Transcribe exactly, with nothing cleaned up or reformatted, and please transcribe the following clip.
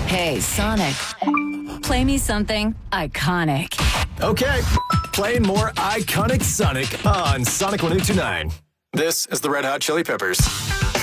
Hey, Sonic, play me something iconic. Okay, play more iconic Sonic on Sonic one oh two nine. This is the Red Hot Chili Peppers.